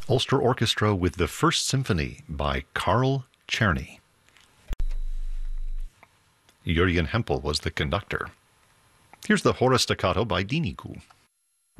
Ulster Orchestra with the First Symphony by Carl Czerny. Jürgen Hempel was the conductor. Here's the Hora Staccato by Diniku.